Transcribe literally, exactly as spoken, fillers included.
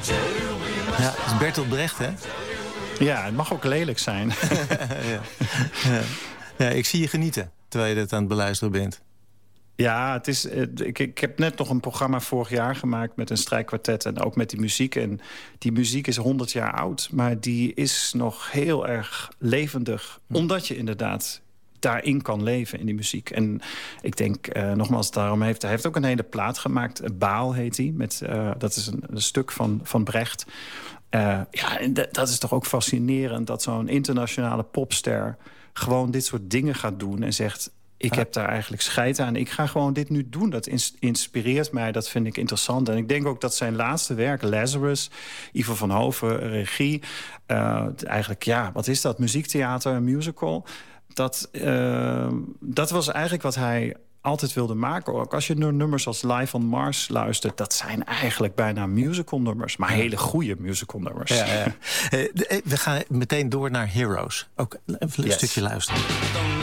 Ja, dat is Bertolt Brecht, hè? Ja, het mag ook lelijk zijn. ja. Ja. Ja, ik zie je genieten terwijl je dit aan het beluisteren bent. Ja, het is, ik, ik heb net nog een programma vorig jaar gemaakt met een strijkkwartet en ook met die muziek. En die muziek is honderd jaar oud, maar die is nog heel erg levendig. Omdat je inderdaad daarin kan leven, in die muziek. En ik denk, uh, nogmaals, daarom heeft hij heeft ook een hele plaat gemaakt. Baal heet hij. Met, uh, dat is een, een stuk van, van Brecht. Uh, ja, en d- dat is toch ook fascinerend dat zo'n internationale popster gewoon dit soort dingen gaat doen en zegt: ik heb daar eigenlijk scheid aan. Ik ga gewoon dit nu doen. Dat ins- inspireert mij. Dat vind ik interessant. En ik denk ook dat zijn laatste werk, Lazarus, Ivo van Hoven, regie. Uh, eigenlijk, ja, wat is dat? Muziektheater, een musical. Dat, uh, dat was eigenlijk wat hij altijd wilde maken. Ook als je naar nummers als Live on Mars luistert, dat zijn eigenlijk bijna musical nummers. Maar hele goede musical nummers. Ja, ja. We gaan meteen door naar Heroes. Ook even een yes. stukje luisteren.